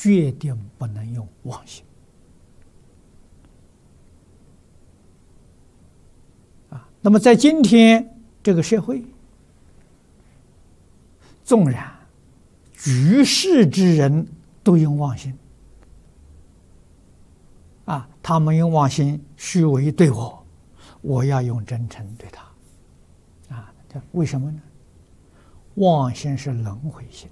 决定不能用妄心啊。那么在今天这个社会，纵然居士之人都用妄心啊，他们用妄心虚伪对我，我要用真诚对他啊。为什么呢？妄心是轮回心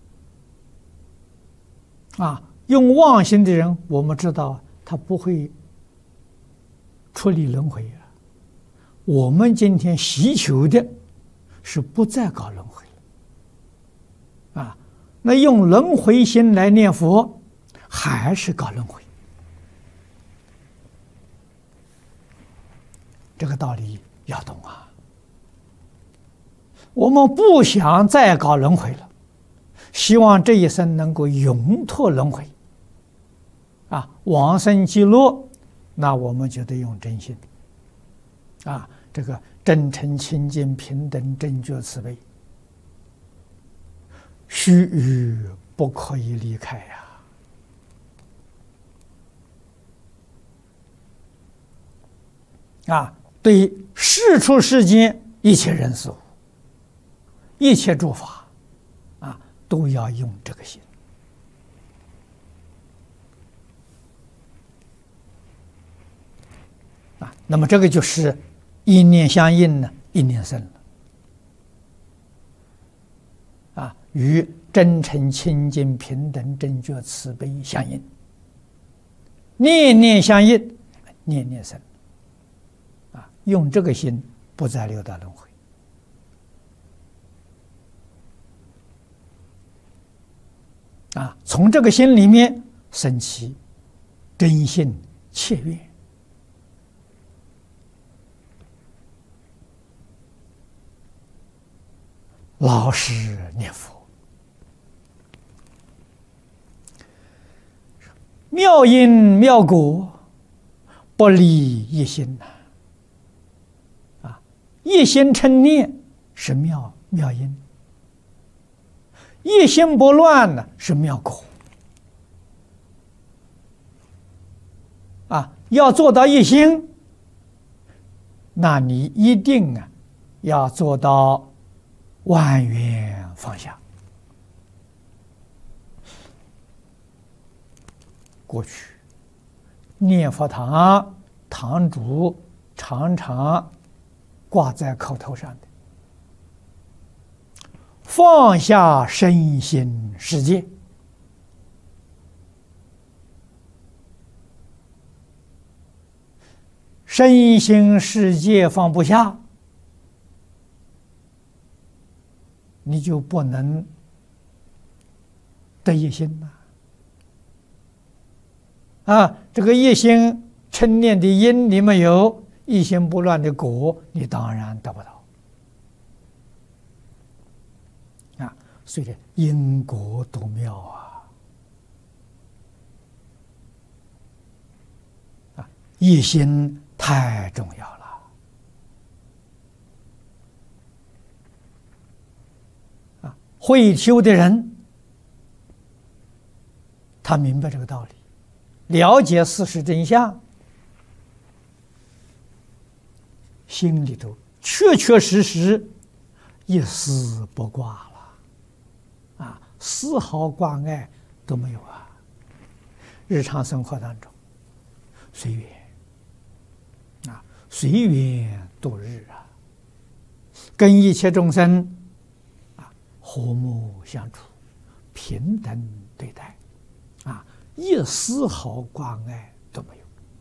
啊，用妄心的人，我们知道他不会出离轮回啊。我们今天希求的是不再搞轮回啊，那用轮回心来念佛，还是搞轮回。这个道理要懂啊！我们不想再搞轮回了，希望这一生能够永脱轮回啊，往生极乐，那我们就得用真心啊，这个真诚、清净、平等、正觉、慈悲，须臾不可以离开呀！啊，对世出世间一切人事物、一切诸法啊，都要用这个心啊。那么这个就是一念相应呢，一念生了啊，与真诚、清净、平等、正觉、慈悲相应，念念相应，念念生啊，用这个心不再六道轮回啊，从这个心里面生起真心切愿，老实念佛，妙因妙果，不离一心呐！啊，一心称念是妙因，一心不乱呢是妙果。啊，要做到一心，那你一定啊要做到万缘放下。过去念佛堂堂主常常挂在口头上的，放下身心世界，身心世界放不下，你就不能得一心呐！啊，这个一心称念的因你没有，一心不乱的果，你当然得不到。啊，所以因果都妙啊！啊，一心太重要了。啊，会修的人，他明白这个道理。了解事实真相，心里头确确实实一丝不挂了，啊，丝毫挂碍都没有啊。日常生活当中，随缘啊，随缘度日啊，跟一切众生啊和睦相处，平等对待，啊。一丝毫挂碍都没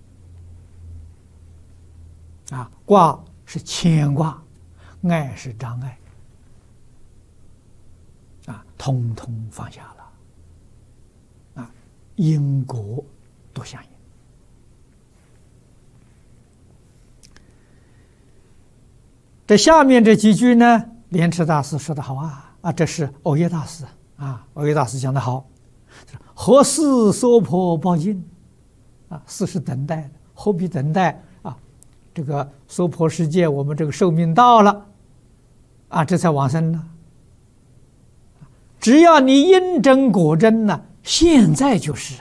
有啊！挂是牵挂，爱是障碍啊，通通放下了啊，因果都相应。这下面这几句呢，莲池大师说的好啊，这是藕益大师啊，藕益大师讲的好。何事娑婆报尽啊？事是等待的，何必等待啊？这个娑婆世界，我们这个寿命到了啊，这才往生呢。只要你因真果真呢， 现在就是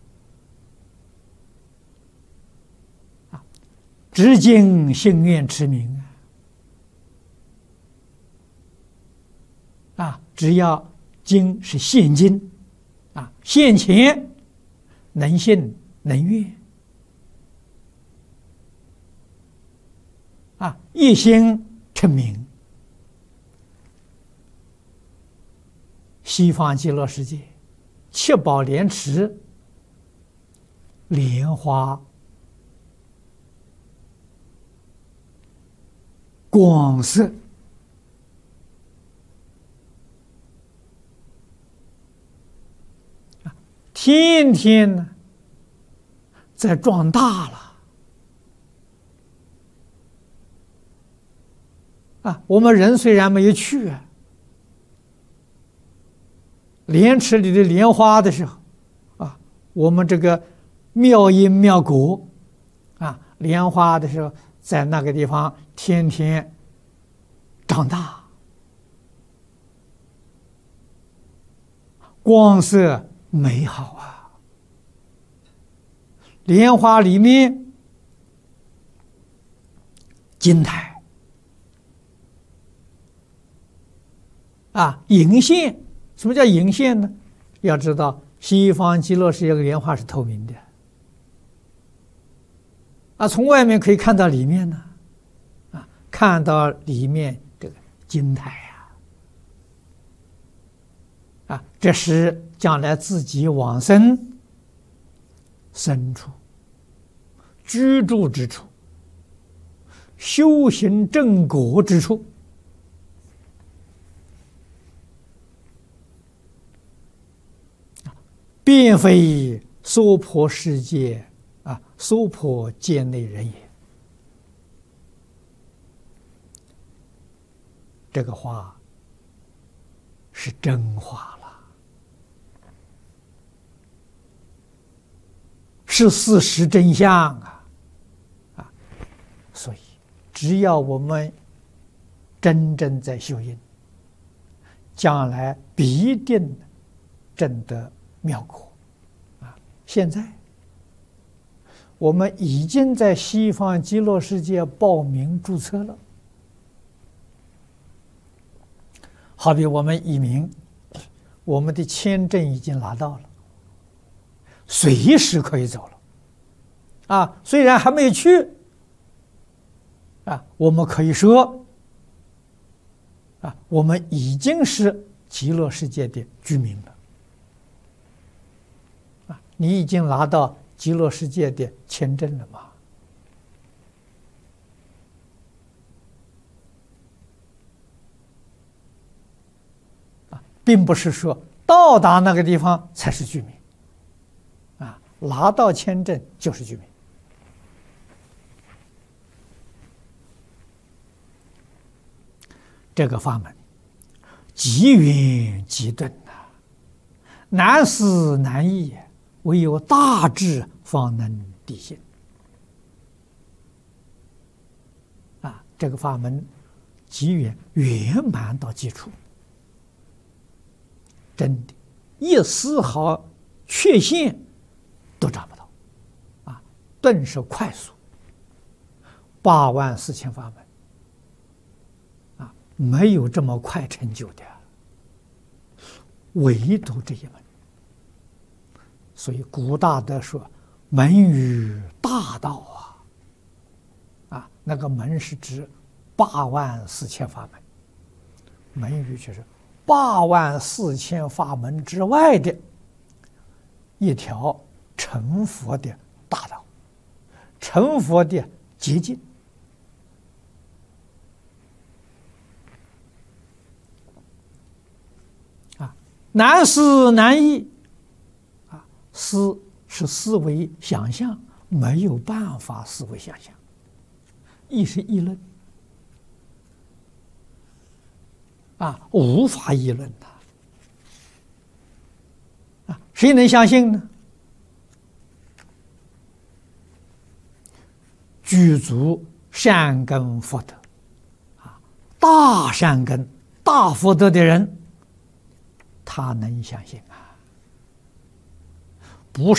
至今心愿持名只要今是现今现前能信能愿一心称名，西方极乐世界七宝莲池莲花光色天天呢在壮大了我们人虽然没有去莲池里的莲花的时候我们这个妙因妙果莲花的时候，在那个地方天天长大，光色美好莲花里面金台银线。什么叫银线呢？要知道西方极乐世界的莲花是透明的从外面可以看到里面呢看到里面这个金台这是将来自己往生身处居住之处修行正果之处并非娑婆世界娑婆界内人也。这个话是真话了，是事实真相所以只要我们真正在修因，将来必定证得妙果现在我们已经在西方极乐世界报名注册了，好比我们移民，我们的签证已经拿到了，随时可以走了虽然还没有去我们可以说我们已经是极乐世界的居民了你已经拿到极乐世界的签证了吗？并不是说到达那个地方才是居民拿到签证就是居民。这个法门极圆极顿难思难议，唯有大智方能地现这个法门极圆圆满到基础，真的一丝毫缺陷都找不到顿时快速84000法门没有这么快成就的，唯独这一门。所以古大德说门于大道那个门是指84000法门，门于就是84000法门之外的一条成佛的大道，成佛的捷径难思难议思是思维想象，没有办法思维想象，议是议论无法议论的谁能相信呢？具足善根福德大善根大福德的人，他能相信